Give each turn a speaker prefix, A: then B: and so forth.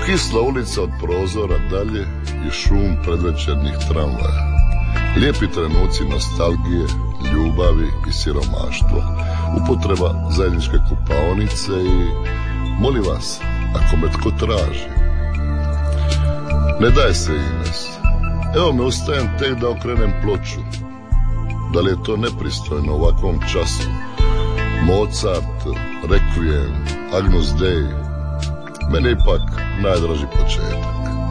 A: Kisla ulica od prozora dalje i šum predvečernjih tramvaja. Lijepi trenuci nostalgije, ljubavi i siromaštva. Upotreba zajedničke kupaonice i molim vas, ako me tko traži. Ne daj se, Ines. Evo me, ustajem tek da okrenem ploču. Da li je to nepristojno u ovakvom času? Mozart, Requiem, Agnus Dei. Meni je ipak najdraži početak.